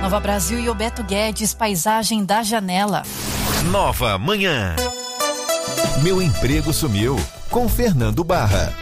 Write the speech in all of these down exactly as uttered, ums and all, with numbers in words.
Nova Brasil e o Beto Guedes, Paisagem da Janela. Nova Manhã. Meu emprego sumiu, com Fernando Barra.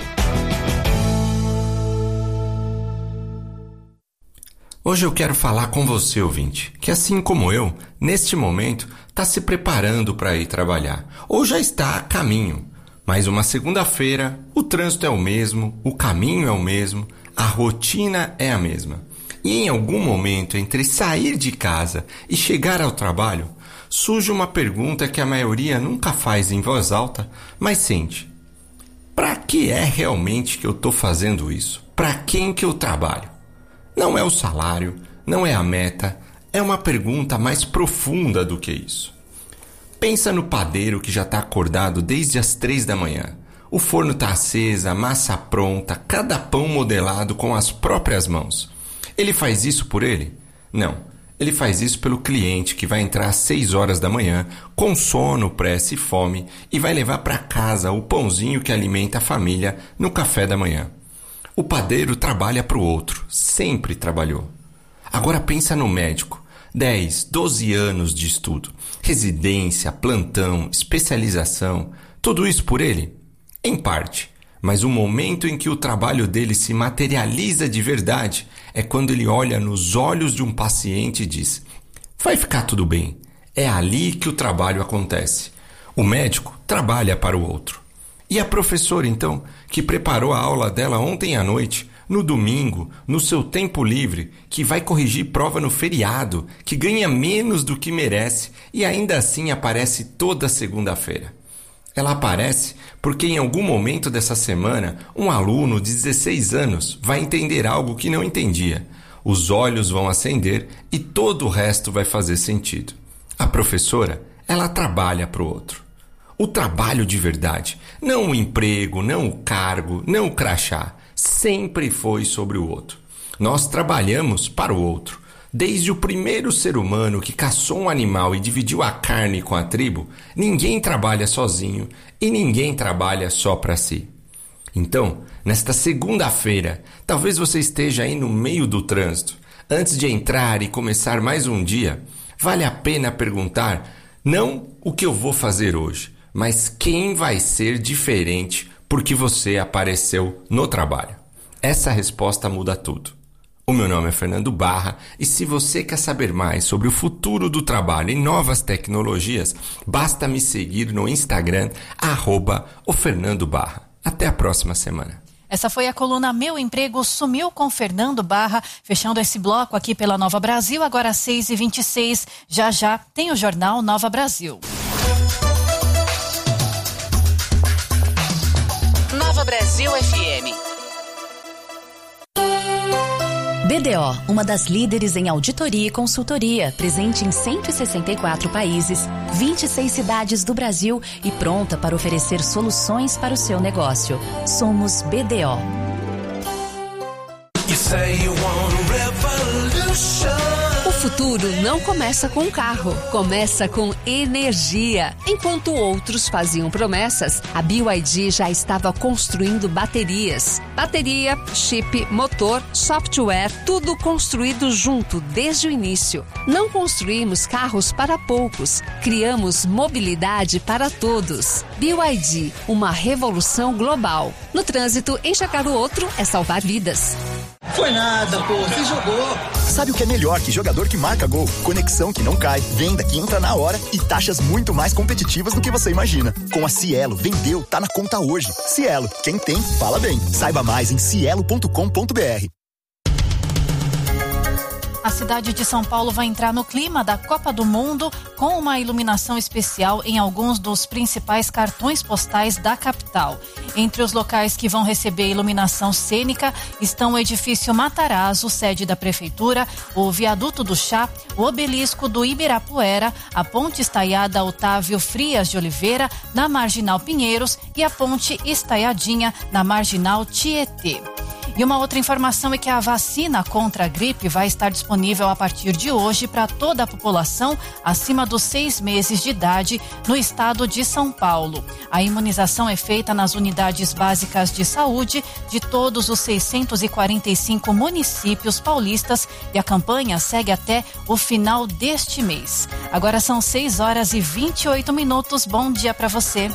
Hoje eu quero falar com você, ouvinte, que assim como eu, neste momento, está se preparando para ir trabalhar, ou já está a caminho. Mais uma segunda-feira, o trânsito é o mesmo, o caminho é o mesmo, a rotina é a mesma. E em algum momento, entre sair de casa e chegar ao trabalho, surge uma pergunta que a maioria nunca faz em voz alta, mas sente. Para que é realmente que eu estou fazendo isso? Para quem que eu trabalho? Não é o salário, não é a meta, é uma pergunta mais profunda do que isso. Pensa no padeiro que já está acordado desde as três da manhã. O forno está aceso, a massa pronta, cada pão modelado com as próprias mãos. Ele faz isso por ele? Não. Ele faz isso pelo cliente que vai entrar às seis horas da manhã, com sono, pressa e fome, e vai levar para casa o pãozinho que alimenta a família no café da manhã. O padeiro trabalha para o outro, sempre trabalhou. Agora pensa no médico. dez, doze anos de estudo, residência, plantão, especialização, tudo isso por ele? Em parte, mas o momento em que o trabalho dele se materializa de verdade é quando ele olha nos olhos de um paciente e diz: vai ficar tudo bem. É ali que o trabalho acontece. O médico trabalha para o outro. E a professora, então, que preparou a aula dela ontem à noite, no domingo, no seu tempo livre, que vai corrigir prova no feriado, que ganha menos do que merece e ainda assim aparece toda segunda-feira. Ela aparece porque em algum momento dessa semana, um aluno de dezesseis anos vai entender algo que não entendia. Os olhos vão acender e todo o resto vai fazer sentido. A professora, ela trabalha para o outro. O trabalho de verdade, não o emprego, não o cargo, não o crachá, sempre foi sobre o outro. Nós trabalhamos para o outro. Desde o primeiro ser humano que caçou um animal e dividiu a carne com a tribo, ninguém trabalha sozinho e ninguém trabalha só para si. Então, nesta segunda-feira, talvez você esteja aí no meio do trânsito. Antes de entrar e começar mais um dia, vale a pena perguntar não o que eu vou fazer hoje, mas quem vai ser diferente porque você apareceu no trabalho. Essa resposta muda tudo. O meu nome é Fernando Barra e se você quer saber mais sobre o futuro do trabalho e novas tecnologias, basta me seguir no Instagram, arroba o Fernando Barra. Até a próxima semana. Essa foi a coluna Meu Emprego Sumiu com Fernando Barra, fechando esse bloco aqui pela Nova Brasil, agora às seis e vinte e seis. Já já tem o Jornal Nova Brasil. Nova Brasil F M. B D O, uma das líderes em auditoria e consultoria, presente em cento e sessenta e quatro países, vinte e seis cidades do Brasil e pronta para oferecer soluções para o seu negócio. Somos B D O. O futuro não começa com um carro, começa com energia. Enquanto outros faziam promessas, a B Y D já estava construindo baterias. Bateria, chip, motor, software, tudo construído junto desde o início. Não construímos carros para poucos, criamos mobilidade para todos. B Y D, uma revolução global. No trânsito, enxergar o outro é salvar vidas. Foi nada, pô, você jogou. Sabe o que é melhor que jogador que marca gol? Conexão que não cai, venda que entra na hora e taxas muito mais competitivas do que você imagina. Com a Cielo, vendeu, tá na conta hoje. Cielo, quem tem, fala bem. Saiba mais em cielo ponto com ponto b r. A cidade de São Paulo vai entrar no clima da Copa do Mundo com uma iluminação especial em alguns dos principais cartões postais da capital. Entre os locais que vão receber iluminação cênica estão o edifício Matarazzo, sede da prefeitura, o Viaduto do Chá, o Obelisco do Ibirapuera, a Ponte Estaiada Otávio Frias de Oliveira, na Marginal Pinheiros e a Ponte Estaiadinha, na Marginal Tietê. E uma outra informação é que a vacina contra a gripe vai estar disponível a partir de hoje para toda a população acima dos seis meses de idade no estado de São Paulo. A imunização é feita nas unidades básicas de saúde de todos os seiscentos e quarenta e cinco municípios paulistas e a campanha segue até o final deste mês. Agora são seis horas e vinte e oito minutos. Bom dia para você.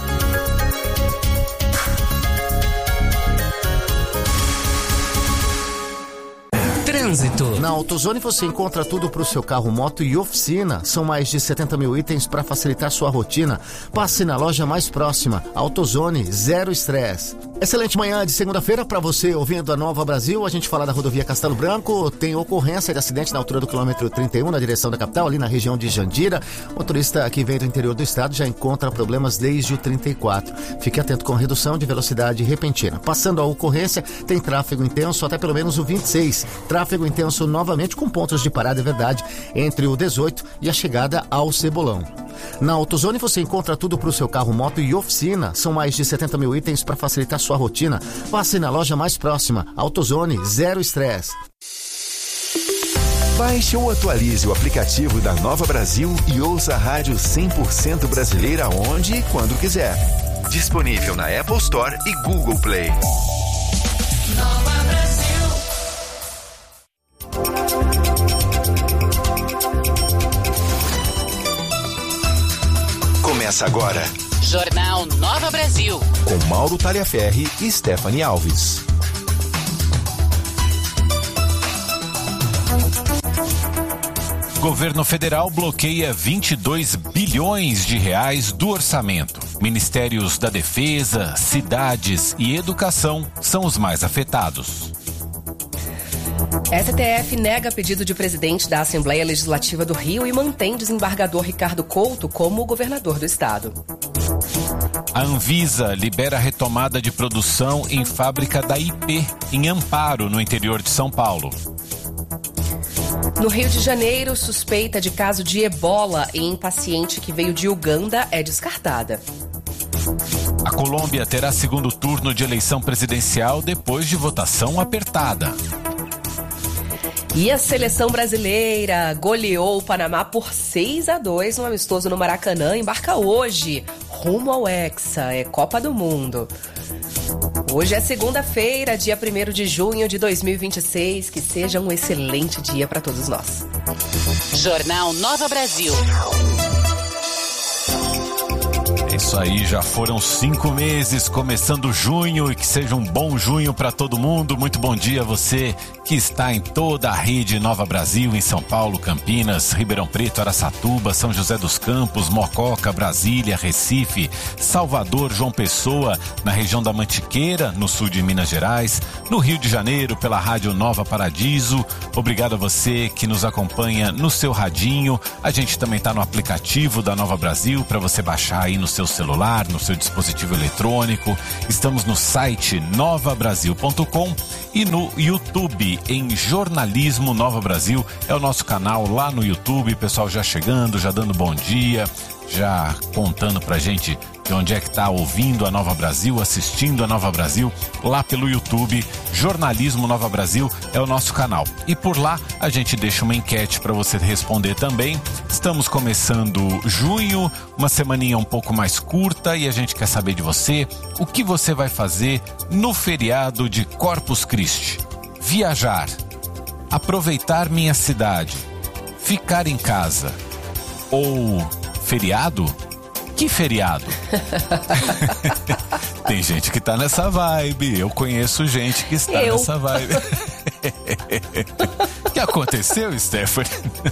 Trânsito. Na AutoZone você encontra tudo para o seu carro, moto e oficina. São mais de setenta mil itens para facilitar sua rotina. Passe na loja mais próxima. AutoZone, zero estresse. Excelente manhã de segunda-feira para você ouvindo a Nova Brasil. A gente fala da rodovia Castelo Branco. Tem ocorrência de acidente na altura do quilômetro trinta e um, na direção da capital, ali na região de Jandira. O motorista que vem do interior do estado já encontra problemas desde o trinta e quatro. Fique atento com redução de velocidade repentina. Passando a ocorrência, tem tráfego intenso até pelo menos o vinte e seis. Tráfego intenso novamente com pontos de parada, é verdade, entre o dezoito e a chegada ao Cebolão. Na AutoZone você encontra tudo para o seu carro, moto e oficina. São mais de setenta mil itens para facilitar sua rotina. Passe na loja mais próxima. AutoZone, zero estresse. Baixe ou atualize o aplicativo da Nova Brasil e ouça a rádio cem por cento brasileira onde e quando quiser. Disponível na Apple Store e Google Play. Nova Brasil. Começa agora. Jornal Nova Brasil. Com Mauro Talhaferri e Stephanie Alves. Governo federal bloqueia vinte e dois bilhões de reais do orçamento. Ministérios da Defesa, cidades e educação são os mais afetados. S T F nega pedido de presidente da Assembleia Legislativa do Rio e mantém desembargador Ricardo Couto como governador do estado. A Anvisa libera a retomada de produção em fábrica da I P, em Amparo, no interior de São Paulo. No Rio de Janeiro, suspeita de caso de ebola em paciente que veio de Uganda é descartada. A Colômbia terá segundo turno de eleição presidencial depois de votação apertada. E a seleção brasileira goleou o Panamá por seis a dois no amistoso no Maracanã. Embarca hoje, rumo ao Hexa, é Copa do Mundo. Hoje é segunda-feira, dia primeiro de junho de dois mil e vinte e seis. Que seja um excelente dia para todos nós. Jornal Nova Brasil. Isso aí, já foram cinco meses, começando junho, e que seja um bom junho para todo mundo. Muito bom dia a você que está em toda a rede Nova Brasil, em São Paulo, Campinas, Ribeirão Preto, Araçatuba, São José dos Campos, Mococa, Brasília, Recife, Salvador, João Pessoa, na região da Mantiqueira, no sul de Minas Gerais, no Rio de Janeiro, pela Rádio Nova Paradiso. Obrigado a você que nos acompanha no seu radinho. A gente também está no aplicativo da Nova Brasil para você baixar aí no seu celular, no seu dispositivo eletrônico. Estamos no site nova brasil ponto com e no YouTube em Jornalismo Nova Brasil. É o nosso canal lá no YouTube. Pessoal já chegando, já dando bom dia, já contando pra gente de onde é que tá ouvindo a Nova Brasil, assistindo a Nova Brasil, lá pelo YouTube. Jornalismo Nova Brasil é o nosso canal. E por lá a gente deixa uma enquete para você responder também. Estamos começando junho, uma semaninha um pouco mais curta, e a gente quer saber de você o que você vai fazer no feriado de Corpus Christi. Viajar, aproveitar minha cidade, ficar em casa ou feriado? Que feriado? Tem gente que tá nessa vibe. Eu conheço gente que está Eu. nessa vibe. O que aconteceu, Stephanie?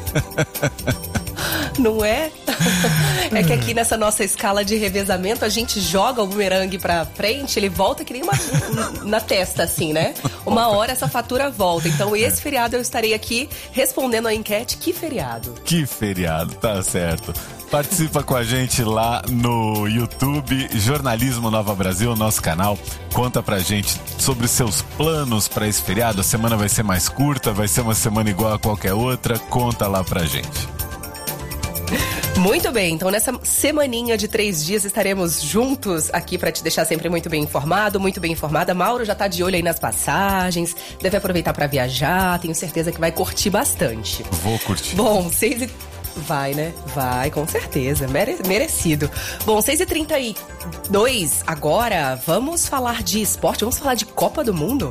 Não é? É que aqui nessa nossa escala de revezamento a gente joga o bumerangue pra frente, ele volta que nem uma na testa, assim, né? Uma hora essa fatura volta. Então esse feriado eu estarei aqui respondendo a enquete. Que feriado? Que feriado, tá certo. Participa com a gente lá no YouTube, Jornalismo Nova Brasil, nosso canal. Conta pra gente sobre os seus planos para esse feriado. A semana vai ser mais curta, vai ser uma semana igual a qualquer outra. Conta lá pra gente. Muito bem, então nessa semaninha de três dias estaremos juntos aqui para te deixar sempre muito bem informado, muito bem informada. Mauro já tá de olho aí nas passagens, deve aproveitar para viajar, tenho certeza que vai curtir bastante. Vou curtir. Bom, seis e... Vai, né? Vai, com certeza. Mere... Merecido. Bom, seis e trinta e dois, agora vamos falar de esporte, vamos falar de Copa do Mundo?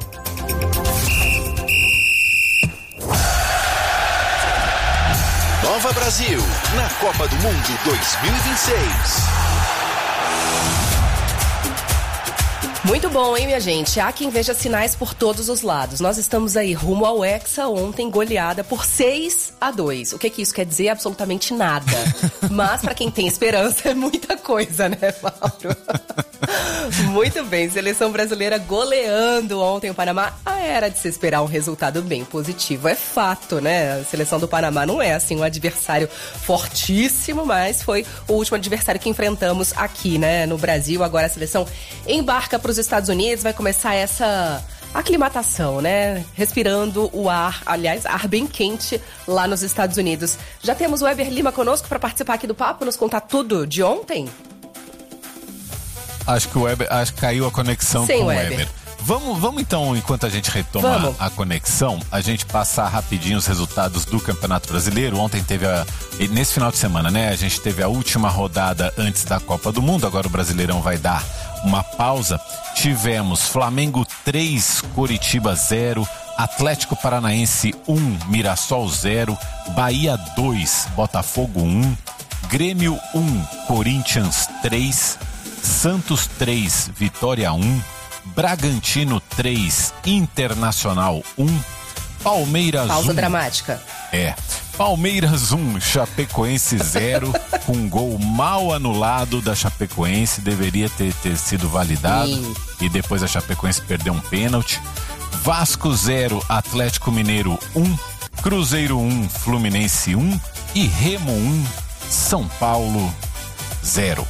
Nova Brasil, na Copa do Mundo dois mil e vinte e seis. Muito bom, hein, minha gente? Há quem veja sinais por todos os lados. Nós estamos aí rumo ao Hexa, ontem goleada por seis a dois. O que que isso quer dizer? Absolutamente nada. Mas pra quem tem esperança é muita coisa, né, Mauro? Muito bem, seleção brasileira goleando ontem o Panamá. Ah, era de se esperar um resultado bem positivo, é fato, né? A seleção do Panamá não é, assim, um adversário fortíssimo, mas foi o último adversário que enfrentamos aqui, né, no Brasil. Agora a seleção embarca para os Estados Unidos, vai começar essa aclimatação, né? Respirando o ar, aliás, ar bem quente lá nos Estados Unidos. Já temos o Weber Lima conosco para participar aqui do papo, nos contar tudo de ontem? Acho que o Weber, acho que caiu a conexão Sem com o Weber. Weber. Vamos, vamos então, enquanto a gente retoma Vamos. a conexão, a gente passar rapidinho os resultados do Campeonato Brasileiro. Ontem teve a... Nesse final de semana, né? A gente teve a última rodada antes da Copa do Mundo. Agora o Brasileirão vai dar uma pausa. Tivemos Flamengo três, Coritiba zero, Atlético Paranaense um, Mirassol zero, Bahia dois, Botafogo um, Grêmio um, Corinthians três, Santos três, Vitória um, Bragantino três, Internacional um, Palmeiras Pausa um. dramática. É. Palmeiras um, Chapecoense zero, com um gol mal anulado da Chapecoense, deveria ter, ter sido validado. Sim. E depois a Chapecoense perdeu um pênalti. Vasco zero, Atlético Mineiro um, Cruzeiro um, Fluminense um e Remo um, São Paulo zero.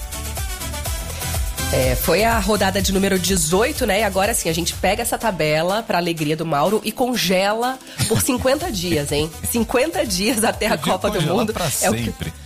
É, foi a rodada de número dezoito, né? E agora sim, a gente pega essa tabela pra alegria do Mauro e congela por cinquenta dias, hein? cinquenta dias até a Copa do Mundo. Pra é sempre. O que...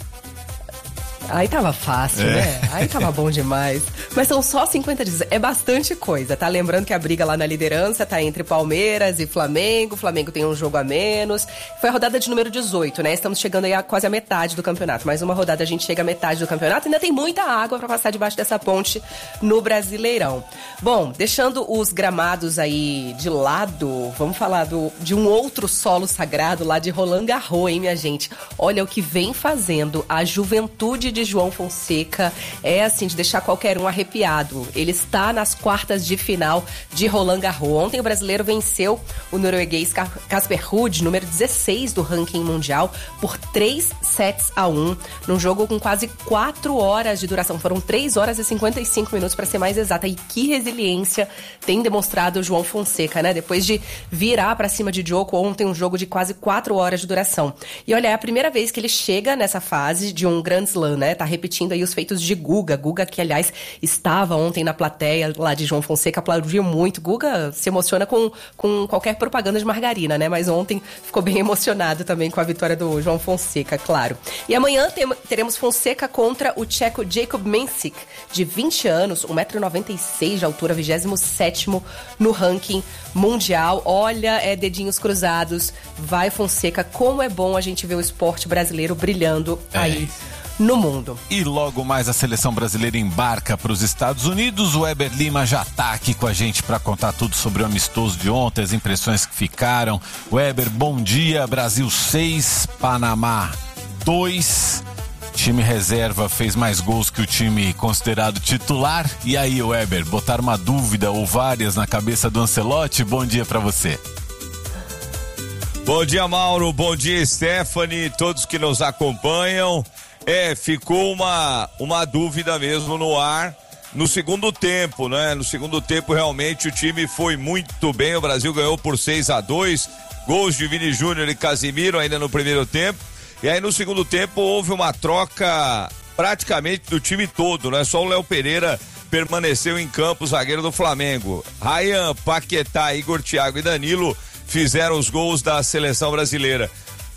Aí tava fácil, É. né? Aí tava bom demais. Mas são só cinquenta dias, é bastante coisa, tá? Lembrando que a briga lá na liderança tá entre Palmeiras e Flamengo. O Flamengo tem um jogo a menos. Foi a rodada de número dezoito, né? Estamos chegando aí a quase a metade do campeonato. Mais uma rodada a gente chega à metade do campeonato. Ainda tem muita água pra passar debaixo dessa ponte no Brasileirão. Bom, deixando os gramados aí de lado, vamos falar do, de um outro solo sagrado lá de Roland Garros, hein, minha gente? Olha o que vem fazendo a juventude de João Fonseca, é assim, de deixar qualquer um arrepiado. Ele está nas quartas de final de Roland Garros. Ontem o brasileiro venceu o norueguês Casper Ruud, número dezesseis do ranking mundial, por três sets a um, num jogo com quase quatro horas de duração. Foram três horas e cinquenta e cinco minutos, para ser mais exata. E que resiliência tem demonstrado o João Fonseca, né? Depois de virar para cima de Djoko ontem, um jogo de quase quatro horas de duração. E olha, é a primeira vez que ele chega nessa fase de um Grand Slam, né? Tá repetindo aí os feitos de Guga. Guga que, aliás, estava ontem na plateia lá de João Fonseca, aplaudiu muito. Guga se emociona com, com qualquer propaganda de margarina, né? Mas ontem ficou bem emocionado também com a vitória do João Fonseca, claro. E amanhã tem, teremos Fonseca contra o tcheco Jakub Mensik, de vinte anos, um metro e noventa e seis de altura, vigésimo sétimo no ranking mundial. Olha, é dedinhos cruzados. Vai, Fonseca, como é bom a gente ver o esporte brasileiro brilhando É. aí no mundo. E logo mais a seleção brasileira embarca para os Estados Unidos. O Weber Lima já tá aqui com a gente para contar tudo sobre o amistoso de ontem, as impressões que ficaram. Weber, bom dia. Brasil seis, Panamá dois. Time reserva fez mais gols que o time considerado titular. E aí, Weber, botar uma dúvida ou várias na cabeça do Ancelotti? Bom dia para você. Bom dia, Mauro. Bom dia, Stephanie, todos que nos acompanham. É, ficou uma, uma dúvida mesmo no ar no segundo tempo, né? No segundo tempo, realmente, o time foi muito bem. O Brasil ganhou por seis a dois. Gols de Vini Júnior e Casimiro ainda no primeiro tempo. E aí, no segundo tempo, houve uma troca praticamente do time todo, né? Só o Léo Pereira permaneceu em campo, o zagueiro do Flamengo. Ryan, Paquetá, Igor Thiago e Danilo fizeram os gols da seleção brasileira.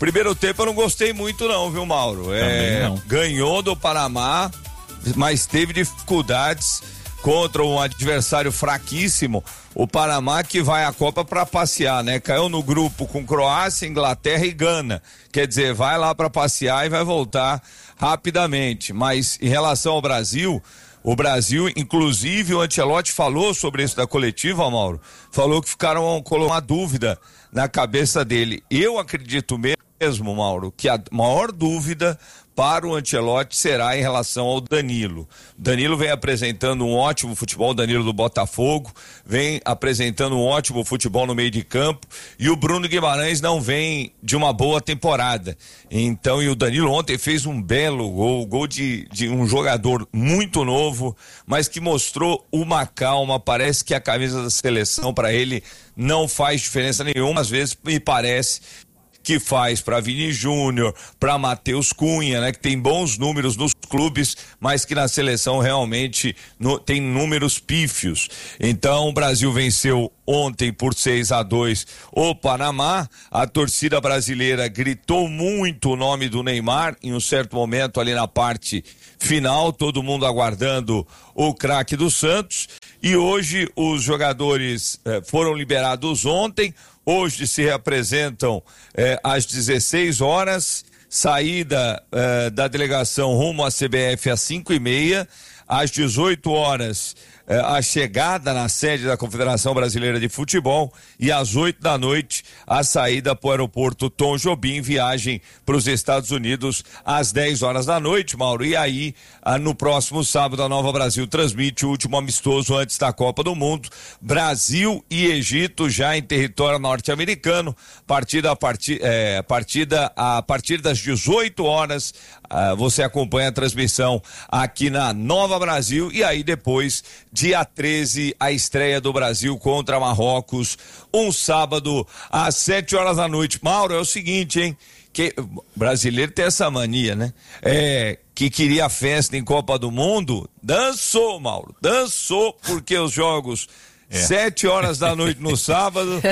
Primeiro tempo eu não gostei muito não, viu, Mauro? É, não. Ganhou do Panamá, mas teve dificuldades contra um adversário fraquíssimo, o Panamá, que vai à Copa para passear, né? Caiu no grupo com Croácia, Inglaterra e Gana. Quer dizer, vai lá para passear e vai voltar rapidamente. Mas em relação ao Brasil, o Brasil, inclusive o Ancelotti falou sobre isso da coletiva, Mauro, falou que ficaram com uma dúvida na cabeça dele. Eu acredito mesmo, Mauro, que a maior dúvida para o Ancelotti será em relação ao Danilo. Danilo vem apresentando um ótimo futebol, Danilo do Botafogo, vem apresentando um ótimo futebol no meio de campo, e o Bruno Guimarães não vem de uma boa temporada. Então, e o Danilo ontem fez um belo gol, gol de, de um jogador muito novo, mas que mostrou uma calma. Parece que a camisa da seleção para ele não faz diferença nenhuma, às vezes me parece que faz para Vini Júnior, para Matheus Cunha, né, que tem bons números nos clubes, mas que na seleção realmente no, tem números pífios. Então o Brasil venceu ontem por seis a dois o Panamá. A torcida brasileira gritou muito o nome do Neymar em um certo momento ali na parte final, todo mundo aguardando o craque do Santos. E hoje os jogadores eh, foram liberados ontem. Hoje se reapresentam eh, às dezesseis horas, saída eh, da delegação rumo à C B F às cinco e meia, às dezoito horas eh, a chegada na sede da Confederação Brasileira de Futebol, e às oito da noite a saída para o aeroporto Tom Jobim, viagem para os Estados Unidos às dez horas da noite, Mauro. E aí, ah, no próximo sábado, a Nova Brasil transmite o último amistoso antes da Copa do Mundo, Brasil e Egito, já em território norte-americano, partida a partir, é, partida a partir das dezoito horas, ah, você acompanha a transmissão aqui na Nova Brasil, e aí depois, dia treze, a estreia do Brasil contra Marrocos, um sábado às sete horas da noite. Mauro, é o seguinte, hein? Que brasileiro tem essa mania, né? É, que queria festa em Copa do Mundo, dançou, Mauro, dançou, porque os jogos é. sete horas da noite no sábado,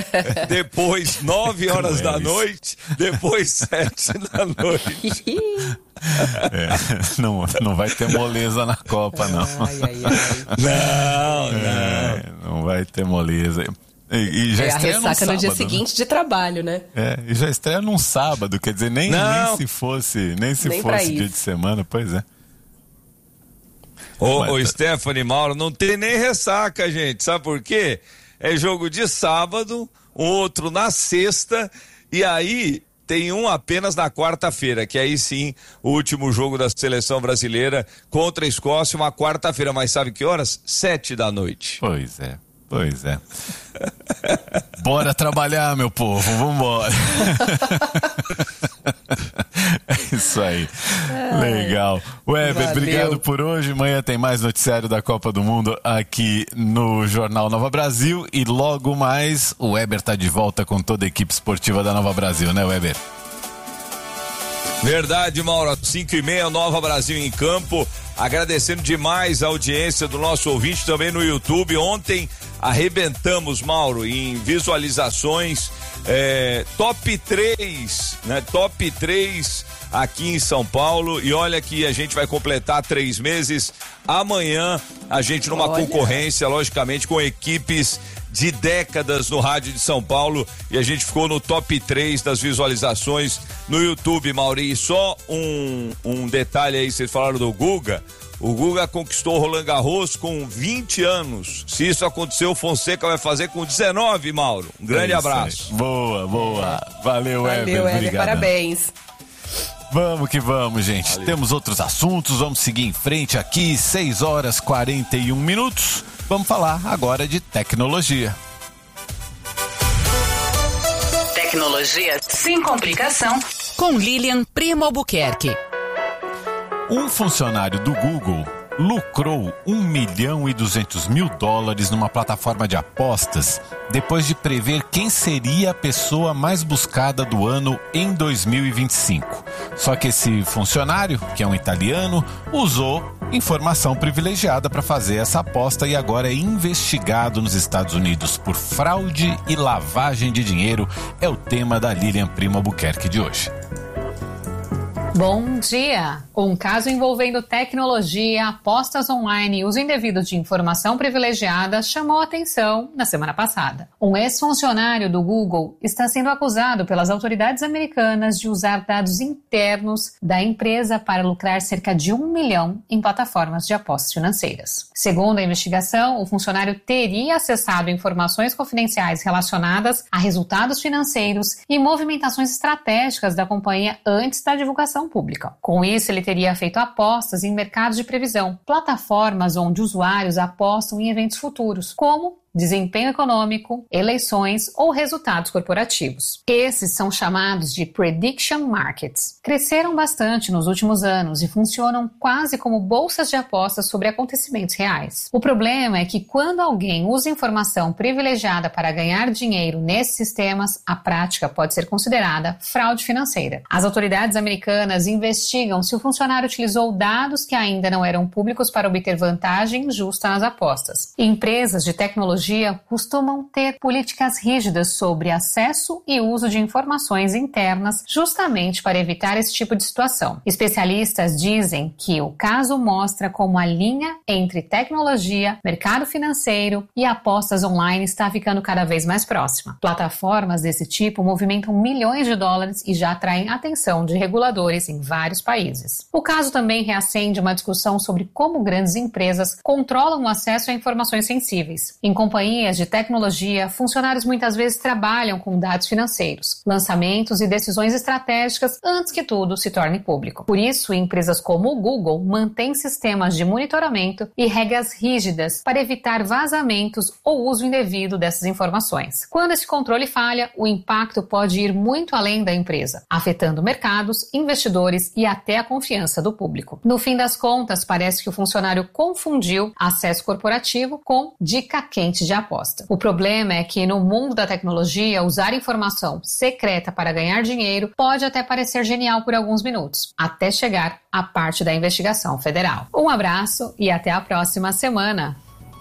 depois nove horas da noite, depois sete da noite. É, não, não vai ter moleza na Copa, não. Ai, ai, ai. Não, não. É, não vai ter moleza. E, e já é a estreia ressaca no, sábado, no dia seguinte, né? De trabalho, né? É, e já estreia num sábado, quer dizer, nem, nem se fosse, nem se nem fosse dia de semana, pois é. Ô, ô Stephanie, Mauro, não tem nem ressaca, gente, sabe por quê? É jogo de sábado, outro na sexta, e aí tem um apenas na quarta-feira, que aí sim, o último jogo da seleção brasileira contra a Escócia, uma quarta-feira, mas sabe que horas? Sete da noite. Pois é. Pois é. Bora trabalhar, meu povo, vambora. É isso aí. Legal. Weber, valeu. Obrigado por hoje. Amanhã tem mais noticiário da Copa do Mundo aqui no Jornal Nova Brasil. E logo mais, o Weber tá de volta com toda a equipe esportiva da Nova Brasil, né, Weber? Verdade, Mauro. cinco e meia, Nova Brasil em campo. Agradecendo demais a audiência do nosso ouvinte também no YouTube. Ontem arrebentamos, Mauro, em visualizações, é, top três, né? Top três aqui em São Paulo. E olha que a gente vai completar três meses amanhã. A gente numa olha. concorrência, logicamente, com equipes de décadas no rádio de São Paulo, e a gente ficou no top três das visualizações no YouTube, Mauri. Só um, um detalhe aí, vocês falaram do Guga. O Guga conquistou o Roland Garros com vinte anos. Se isso aconteceu, o Fonseca vai fazer com dezenove, Mauro. Um grande é abraço. Aí. Boa, boa. Valeu, Weber. Valeu, Weber. Parabéns. Vamos que vamos, gente. Valeu. Temos outros assuntos, vamos seguir em frente aqui, seis horas e quarenta e um minutos. Vamos falar agora de tecnologia. Tecnologia sem complicação, com Lilian Primo Albuquerque. Um funcionário do Google lucrou um milhão e duzentos mil dólares numa plataforma de apostas depois de prever quem seria a pessoa mais buscada do ano em dois mil e vinte e cinco. Só que esse funcionário, que é um italiano, usou informação privilegiada para fazer essa aposta e agora é investigado nos Estados Unidos por fraude e lavagem de dinheiro. É o tema da Lilian Primo Albuquerque de hoje. Bom dia! Um caso envolvendo tecnologia, apostas online e uso indevido de informação privilegiada chamou a atenção na semana passada. Um ex-funcionário do Google está sendo acusado pelas autoridades americanas de usar dados internos da empresa para lucrar cerca de um milhão em plataformas de apostas financeiras. Segundo a investigação, o funcionário teria acessado informações confidenciais relacionadas a resultados financeiros e movimentações estratégicas da companhia antes da divulgação pública. Com isso, ele teria feito apostas em mercados de previsão, plataformas onde usuários apostam em eventos futuros, como desempenho econômico, eleições ou resultados corporativos. Esses são chamados de prediction markets. Cresceram bastante nos últimos anos e funcionam quase como bolsas de apostas sobre acontecimentos reais. O problema é que quando alguém usa informação privilegiada para ganhar dinheiro nesses sistemas, a prática pode ser considerada fraude financeira. As autoridades americanas investigam se o funcionário utilizou dados que ainda não eram públicos para obter vantagem injusta nas apostas. Empresas de tecnologia costumam ter políticas rígidas sobre acesso e uso de informações internas justamente para evitar esse tipo de situação. Especialistas dizem que o caso mostra como a linha entre tecnologia, mercado financeiro e apostas online está ficando cada vez mais próxima. Plataformas desse tipo movimentam milhões de dólares e já atraem atenção de reguladores em vários países. O caso também reacende uma discussão sobre como grandes empresas controlam o acesso a informações sensíveis. Em companhias de tecnologia, funcionários muitas vezes trabalham com dados financeiros, lançamentos e decisões estratégicas antes que tudo se torne público. Por isso, empresas como o Google mantêm sistemas de monitoramento e regras rígidas para evitar vazamentos ou uso indevido dessas informações. Quando esse controle falha, o impacto pode ir muito além da empresa, afetando mercados, investidores e até a confiança do público. No fim das contas, parece que o funcionário confundiu acesso corporativo com dica quente de aposta. O problema é que no mundo da tecnologia, usar informação secreta para ganhar dinheiro pode até parecer genial por alguns minutos, até chegar à parte da investigação federal. Um abraço e até a próxima semana.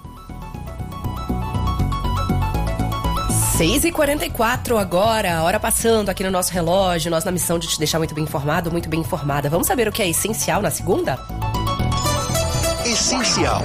seis e quarenta e quatro agora, hora passando aqui no nosso relógio, nós na missão de te deixar muito bem informado, muito bem informada. Vamos saber o que é essencial na segunda? Essencial.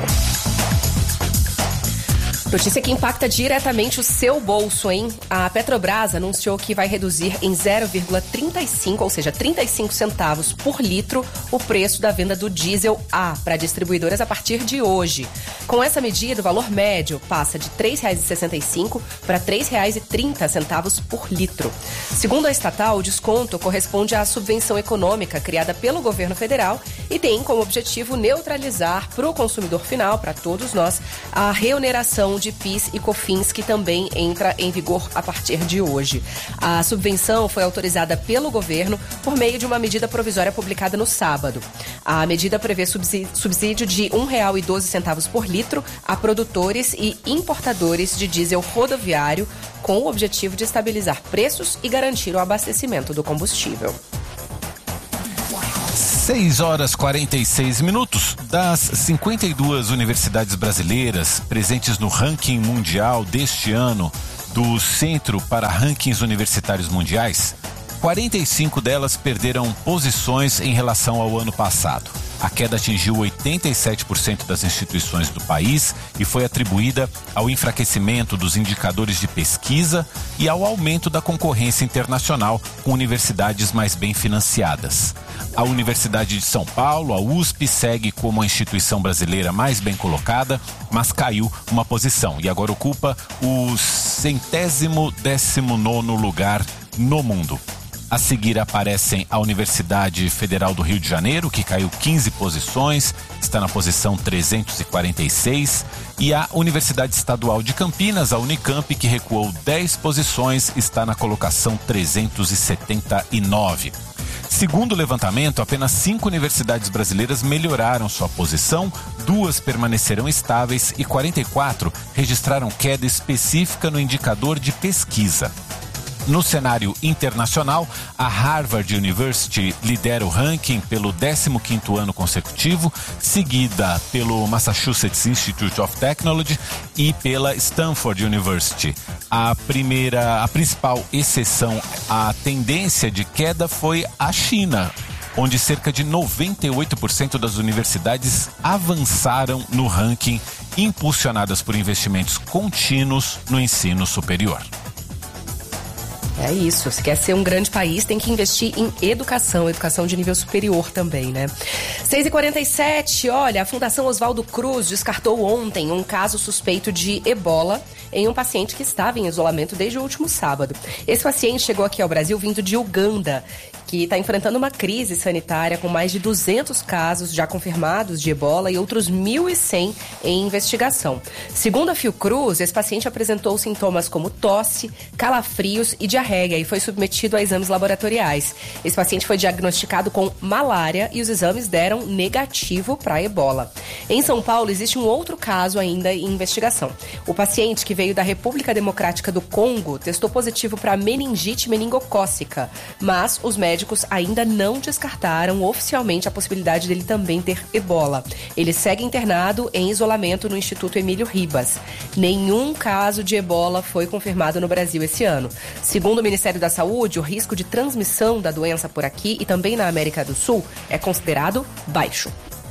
Notícia que impacta diretamente o seu bolso, hein? A Petrobras anunciou que vai reduzir em zero vírgula trinta e cinco, ou seja, trinta e cinco centavos por litro, o preço da venda do diesel A para distribuidoras a partir de hoje. Com essa medida, o valor médio passa de três reais e sessenta e cinco centavos para três reais e trinta centavos por litro. Segundo a estatal, o desconto corresponde à subvenção econômica criada pelo governo federal e tem como objetivo neutralizar para o consumidor final, para todos nós, a reoneração de P I S e COFINS, que também entra em vigor a partir de hoje. A subvenção foi autorizada pelo governo por meio de uma medida provisória publicada no sábado. A medida prevê subsídio de um real e doze centavos por litro a produtores e importadores de diesel rodoviário, com o objetivo de estabilizar preços e garantir o abastecimento do combustível. seis horas e quarenta e seis minutos. Das cinquenta e duas universidades brasileiras presentes no ranking mundial deste ano do Centro para Rankings Universitários Mundiais, quarenta e cinco delas perderam posições em relação ao ano passado. A queda atingiu oitenta e sete por cento das instituições do país e foi atribuída ao enfraquecimento dos indicadores de pesquisa e ao aumento da concorrência internacional com universidades mais bem financiadas. A Universidade de São Paulo, a U S P, segue como a instituição brasileira mais bem colocada, mas caiu uma posição e agora ocupa o centésimo décimo nono lugar no mundo. A seguir aparecem a Universidade Federal do Rio de Janeiro, que caiu quinze posições, está na posição trezentos e quarenta e seis, e a Universidade Estadual de Campinas, a Unicamp, que recuou dez posições, está na colocação trezentos e setenta e nove. Segundo o levantamento, apenas cinco universidades brasileiras melhoraram sua posição, duas permaneceram estáveis e quarenta e quatro registraram queda específica no indicador de pesquisa. No cenário internacional, a Harvard University lidera o ranking pelo décimo quinto ano consecutivo, seguida pelo Massachusetts Institute of Technology e pela Stanford University. A primeira, a principal exceção à tendência de queda foi a China, onde cerca de noventa e oito por cento das universidades avançaram no ranking, impulsionadas por investimentos contínuos no ensino superior. É isso, se quer ser um grande país, tem que investir em educação, educação de nível superior também, né? seis e quarenta e sete, olha, a Fundação Oswaldo Cruz descartou ontem um caso suspeito de ebola em um paciente que estava em isolamento desde o último sábado. Esse paciente chegou aqui ao Brasil vindo de Uganda, que está enfrentando uma crise sanitária com mais de duzentos casos já confirmados de ebola e outros mil e cem em investigação. Segundo a Fiocruz, esse paciente apresentou sintomas como tosse, calafrios e diarreia e foi submetido a exames laboratoriais. Esse paciente foi diagnosticado com malária e os exames deram negativo para ebola. Em São Paulo, existe um outro caso ainda em investigação. O paciente, que veio da República Democrática do Congo, testou positivo para meningite meningocócica, mas os médicos ainda não descartaram oficialmente a possibilidade dele também ter ebola. Ele segue internado em isolamento no Instituto Emílio Ribas. Nenhum caso de ebola foi confirmado no Brasil esse ano. Segundo o Ministério da Saúde, o risco de transmissão da doença por aqui e também na América do Sul é considerado baixo.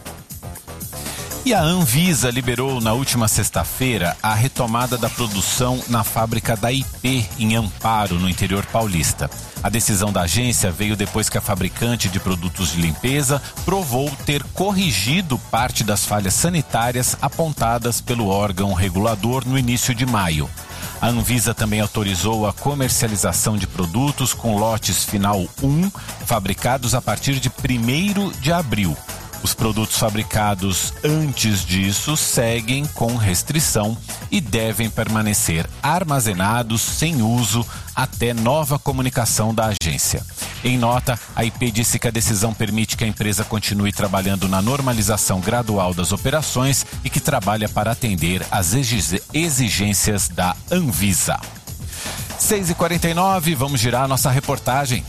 E a Anvisa liberou na última sexta-feira a retomada da produção na fábrica da I P, em Amparo, no interior paulista. A decisão da agência veio depois que a fabricante de produtos de limpeza provou ter corrigido parte das falhas sanitárias apontadas pelo órgão regulador no início de maio. A Anvisa também autorizou a comercialização de produtos com lotes final um, fabricados a partir de primeiro de abril. Os produtos fabricados antes disso seguem com restrição e devem permanecer armazenados sem uso até nova comunicação da agência. Em nota, a I P disse que a decisão permite que a empresa continue trabalhando na normalização gradual das operações e que trabalha para atender às exigências da Anvisa. seis e quarenta e nove, vamos girar a nossa reportagem.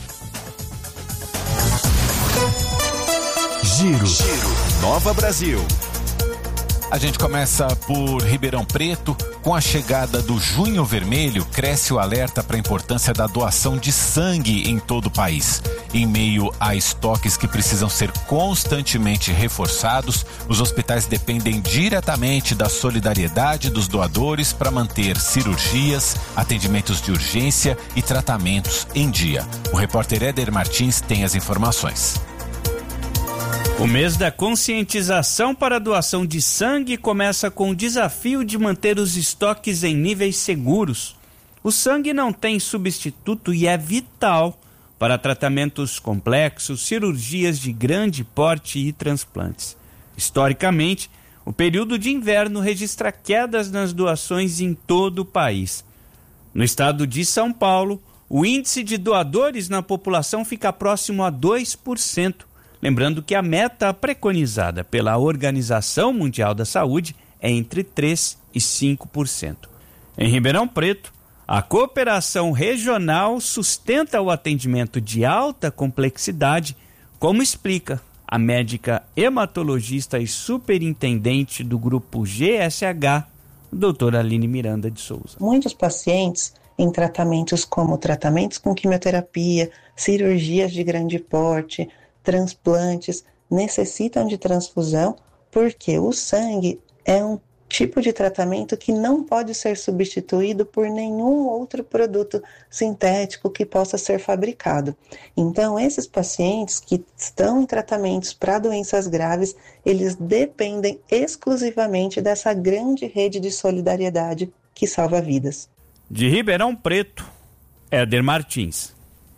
Giro. Giro. Nova Brasil. A gente começa por Ribeirão Preto. Com a chegada do Junho Vermelho, cresce o alerta para a importância da doação de sangue em todo o país. Em meio a estoques que precisam ser constantemente reforçados, os hospitais dependem diretamente da solidariedade dos doadores para manter cirurgias, atendimentos de urgência e tratamentos em dia. O repórter Éder Martins tem as informações. O mês da conscientização para a doação de sangue começa com o desafio de manter os estoques em níveis seguros. O sangue não tem substituto e é vital para tratamentos complexos, cirurgias de grande porte e transplantes. Historicamente, o período de inverno registra quedas nas doações em todo o país. No estado de São Paulo, o índice de doadores na população fica próximo a dois por cento. Lembrando que a meta preconizada pela Organização Mundial da Saúde é entre três e cinco por cento. Em Ribeirão Preto, a cooperação regional sustenta o atendimento de alta complexidade, como explica a médica hematologista e superintendente do grupo G S H, doutora Aline Miranda de Souza. Muitos pacientes em tratamentos como tratamentos com quimioterapia, cirurgias de grande porte, transplantes, necessitam de transfusão porque o sangue é um tipo de tratamento que não pode ser substituído por nenhum outro produto sintético que possa ser fabricado. Então, esses pacientes que estão em tratamentos para doenças graves, eles dependem exclusivamente dessa grande rede de solidariedade que salva vidas. De Ribeirão Preto, Éder Martins.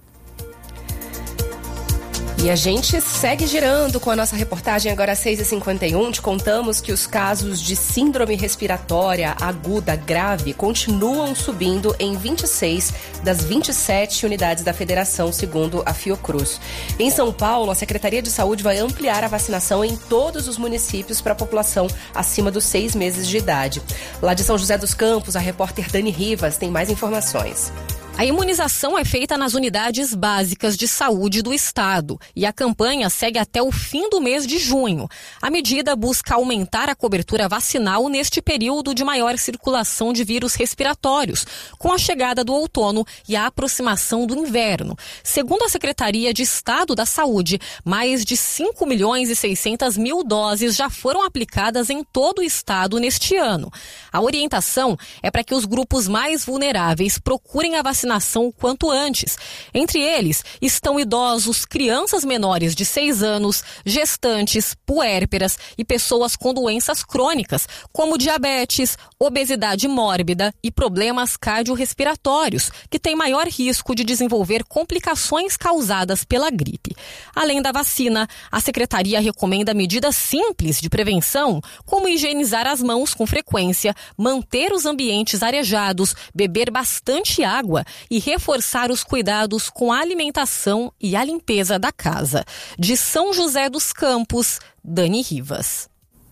E a gente segue girando com a nossa reportagem agora às seis e cinquenta e um. Te contamos que os casos de síndrome respiratória aguda grave continuam subindo em vinte e seis das vinte e sete unidades da federação, segundo a Fiocruz. Em São Paulo, a Secretaria de Saúde vai ampliar a vacinação em todos os municípios para a população acima dos seis meses de idade. Lá de São José dos Campos, a repórter Dani Rivas tem mais informações. A imunização é feita nas unidades básicas de saúde do estado e a campanha segue até o fim do mês de junho. A medida busca aumentar a cobertura vacinal neste período de maior circulação de vírus respiratórios, com a chegada do outono e a aproximação do inverno. Segundo a Secretaria de Estado da Saúde, mais de cinco milhões e seiscentas mil doses já foram aplicadas em todo o estado neste ano. A orientação é para que os grupos mais vulneráveis procurem a vacinação o quanto antes. Entre eles estão idosos, crianças menores de seis anos, gestantes, puérperas e pessoas com doenças crônicas, como diabetes, obesidade mórbida e problemas cardiorrespiratórios, que têm maior risco de desenvolver complicações causadas pela gripe. Além da vacina, a Secretaria recomenda medidas simples de prevenção, como higienizar as mãos com frequência, manter os ambientes arejados, beber bastante água e reforçar os cuidados com a alimentação e a limpeza da casa. De São José dos Campos, Dani Rivas.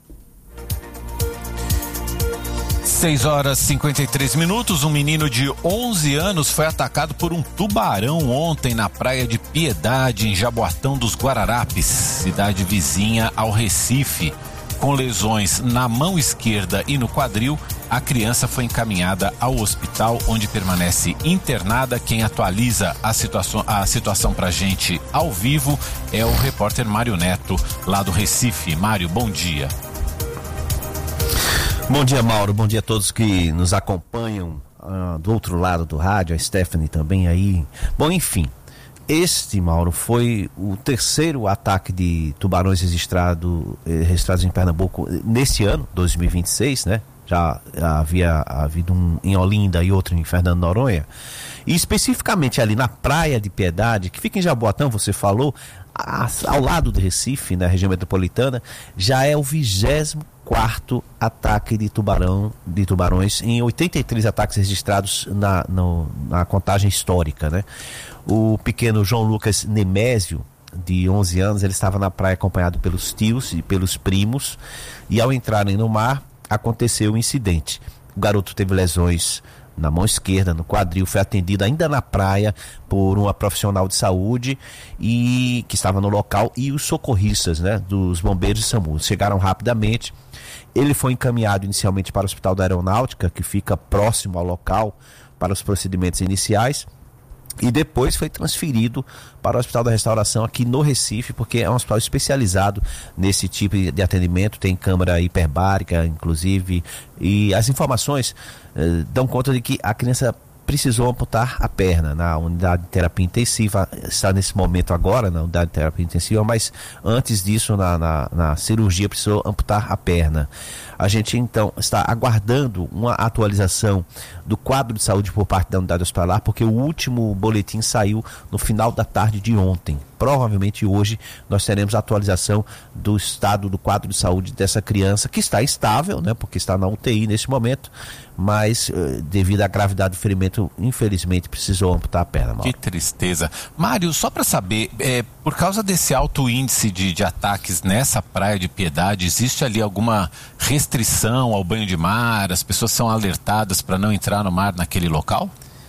seis horas e cinquenta e três minutos. Um menino de onze anos foi atacado por um tubarão ontem na praia de Piedade, em Jaboatão dos Guararapes, cidade vizinha ao Recife. Com lesões na mão esquerda e no quadril, a criança foi encaminhada ao hospital, onde permanece internada. Quem atualiza a situação, a situação pra gente ao vivo é o repórter Mário Neto, lá do Recife. Mário, bom dia. Bom dia, Mauro. Bom dia a todos que nos acompanham uh, do outro lado do rádio, a Stephanie também aí. Bom, enfim, este, Mauro, foi o terceiro ataque de tubarões registrado, eh, registrados em Pernambuco neste ano, dois mil e vinte e seis, né? Já havia havido um em Olinda e outro em Fernando Noronha. E especificamente ali na Praia de Piedade, que fica em Jaboatão, você falou, a, ao lado do Recife, na região metropolitana, já é o vigésimo quarto ataque de tubarão, de tubarões, em oitenta e três ataques registrados na, no, na contagem histórica, né? O pequeno João Lucas Nemésio, de onze anos, ele estava na praia acompanhado pelos tios e pelos primos, e ao entrarem no mar, aconteceu o incidente. O garoto teve lesões na mão esquerda, no quadril, foi atendido ainda na praia por uma profissional de saúde e que estava no local, e os socorristas, né, dos bombeiros de SAMU chegaram rapidamente. Ele foi encaminhado inicialmente para o Hospital da Aeronáutica, que fica próximo ao local, para os procedimentos iniciais, e depois foi transferido para o Hospital da Restauração aqui no Recife, porque é um hospital especializado nesse tipo de atendimento, tem câmara hiperbárica, inclusive, e as informações eh, dão conta de que a criança precisou amputar a perna na unidade de terapia intensiva, está nesse momento agora na unidade de terapia intensiva, mas antes disso na, na, na cirurgia precisou amputar a perna. A gente então está aguardando uma atualização do quadro de saúde por parte da unidade hospitalar, porque o último boletim saiu no final da tarde de ontem. Provavelmente hoje nós teremos a atualização do estado do quadro de saúde dessa criança, que está estável, né, porque está na U T I nesse momento, mas uh, devido à gravidade do ferimento, infelizmente precisou amputar a perna. Mauro. Que tristeza. Mário, só para saber, é, por causa desse alto índice de, de ataques nessa praia de Piedade, existe ali alguma restrição ao banho de mar? As pessoas são alertadas para não entrar no mar naquele local?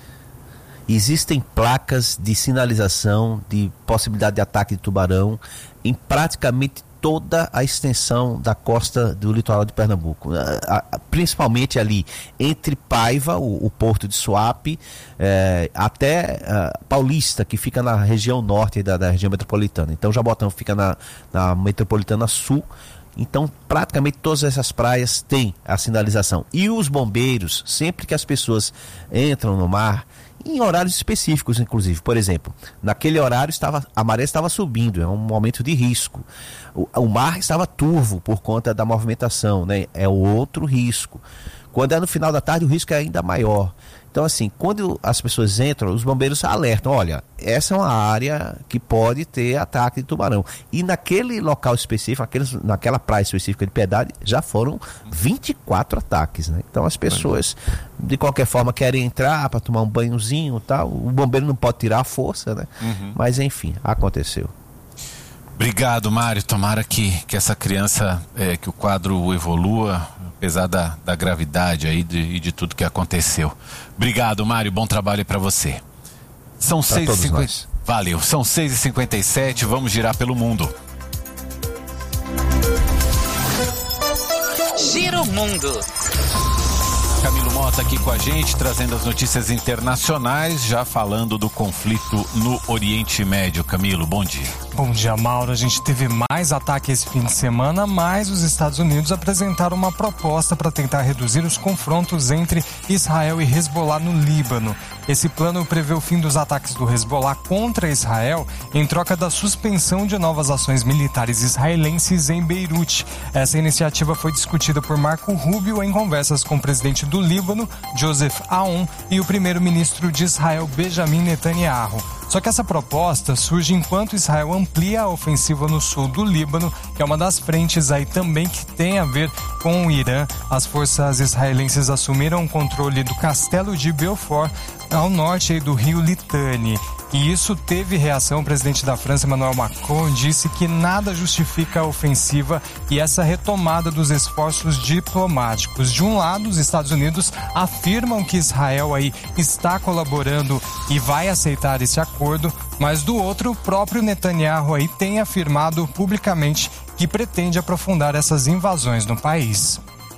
Existem placas de sinalização de possibilidade de ataque de tubarão em praticamente toda a extensão da costa do litoral de Pernambuco, principalmente ali entre Paiva, o, o porto de Suape, é, até uh, Paulista, que fica na região norte da, da região metropolitana. Então Jaboatão fica na, na metropolitana sul. Então, praticamente todas essas praias têm a sinalização. E os bombeiros, sempre que as pessoas entram no mar, em horários específicos, inclusive, por exemplo, naquele horário estava, a maré estava subindo, é um momento de risco. O, o mar estava turvo por conta da movimentação, né? É outro risco. Quando é no final da tarde, o risco é ainda maior. Então, assim, quando as pessoas entram, os bombeiros alertam, olha, essa é uma área que pode ter ataque de tubarão. E naquele local específico, aqueles, naquela praia específica de Piedade, já foram vinte e quatro ataques, né? Então as pessoas, de qualquer forma, querem entrar para tomar um banhozinho e tal. O bombeiro não pode tirar a força, né? Uhum. Mas, enfim, aconteceu. Obrigado, Mário. Tomara que, que essa criança, é, que o quadro evolua, apesar da, da gravidade aí de, e de tudo que aconteceu. Obrigado, Mário. Bom trabalho para você. São seis e cinquenta. Valeu. São seis e cinquenta e sete. Vamos girar pelo mundo. Giro Mundo. Camilo Mota aqui com a gente, trazendo as notícias internacionais, já falando do conflito no Oriente Médio. Camilo, bom dia. Bom dia, Mauro. A gente teve mais ataque esse fim de semana, mas os Estados Unidos apresentaram uma proposta para tentar reduzir os confrontos entre Israel e Hezbollah no Líbano. Esse plano prevê o fim dos ataques do Hezbollah contra Israel em troca da suspensão de novas ações militares israelenses em Beirute. Essa iniciativa foi discutida por Marco Rubio em conversas com o presidente do Líbano, Joseph Aoun, e o primeiro-ministro de Israel, Benjamin Netanyahu. Só que essa proposta surge enquanto Israel amplia a ofensiva no sul do Líbano, que é uma das frentes aí também que tem a ver com o Irã. As forças israelenses assumiram o controle do castelo de Belfort, ao norte aí do rio Litani. E isso teve reação. O presidente da França, Emmanuel Macron, disse que nada justifica a ofensiva e essa retomada dos esforços diplomáticos. De um lado, os Estados Unidos afirmam que Israel aí está colaborando e vai aceitar esse acordo, mas do outro, o próprio Netanyahu aí tem afirmado publicamente que pretende aprofundar essas invasões no país.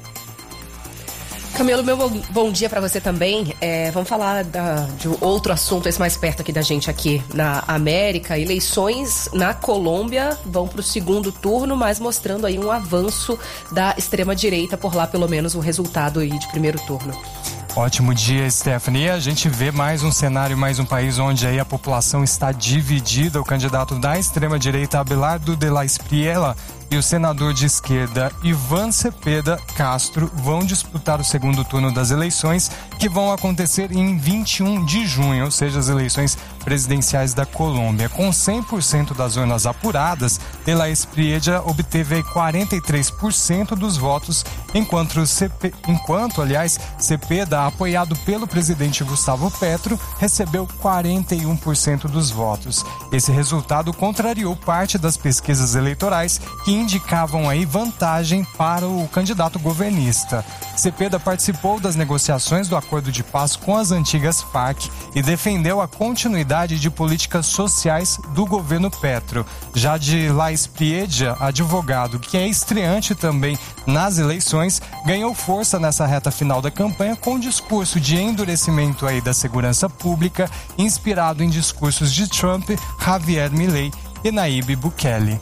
Camilo, meu bom dia para você também. É, vamos falar da, de outro assunto, esse mais perto aqui da gente aqui na América. Eleições na Colômbia vão para o segundo turno, mas mostrando aí um avanço da extrema-direita, por lá pelo menos o resultado aí de primeiro turno. Ótimo dia, Stephanie. A gente vê mais um cenário, mais um país onde aí a população está dividida. O candidato da extrema-direita, Abelardo de la Espriella, e o senador de esquerda, Ivan Cepeda Castro, vão disputar o segundo turno das eleições, que vão acontecer em vinte e um de junho, ou seja, as eleições presidenciais da Colômbia. Com cem por cento das urnas apuradas, de la Espriella obteve quarenta e três por cento dos votos, enquanto, Cepe... enquanto aliás, Cepeda, apoiado pelo presidente Gustavo Petro, recebeu quarenta e um por cento dos votos. Esse resultado contrariou parte das pesquisas eleitorais que indicavam aí vantagem para o candidato governista. Cepeda participou das negociações do acordo de paz com as antigas Farc e defendeu a continuidade de políticas sociais do governo Petro. Já de la Espriella, advogado que é estreante também nas eleições, ganhou força nessa reta final da campanha com um discurso de endurecimento aí da segurança pública, inspirado em discursos de Trump, Javier Milei e Nayib Bukele.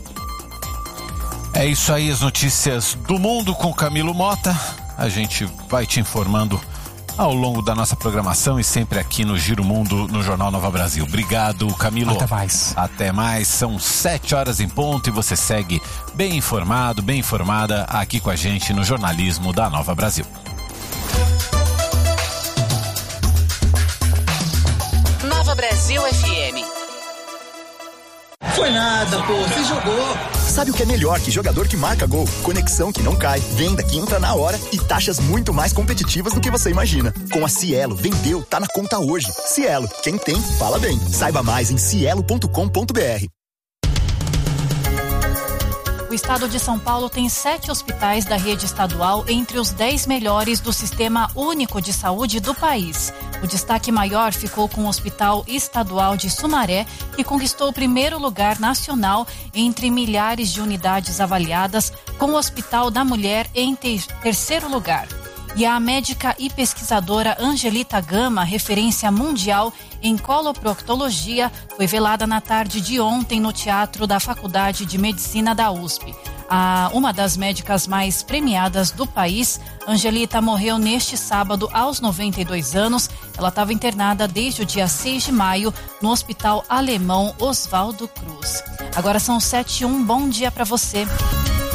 É isso aí, as notícias do mundo com Camilo Mota. A gente vai te informando ao longo da nossa programação e sempre aqui no Giro Mundo, no Jornal Nova Brasil. Obrigado, Camilo. Até mais. Até mais. São sete horas em ponto e você segue bem informado, bem informada aqui com a gente no jornalismo da Nova Brasil. Nova Brasil F M. Foi nada, pô, você jogou. Sabe o que é melhor que jogador que marca gol? Conexão que não cai, venda que entra na hora e taxas muito mais competitivas do que você imagina. Com a Cielo, vendeu, tá na conta hoje. Cielo, quem tem, fala bem. Saiba mais em cielo ponto com ponto b r. O estado de São Paulo tem sete hospitais da rede estadual entre os dez melhores do Sistema Único de Saúde do país. O destaque maior ficou com o Hospital Estadual de Sumaré, que conquistou o primeiro lugar nacional entre milhares de unidades avaliadas, com o Hospital da Mulher em ter- terceiro lugar. E a médica e pesquisadora Angelita Gama, referência mundial em coloproctologia, foi velada na tarde de ontem no Teatro da Faculdade de Medicina da U S P. A, uma das médicas mais premiadas do país, Angelita morreu neste sábado aos noventa e dois anos. Ela estava internada desde o dia seis de maio no Hospital Alemão Oswaldo Cruz. Agora são sete e um, bom dia para você.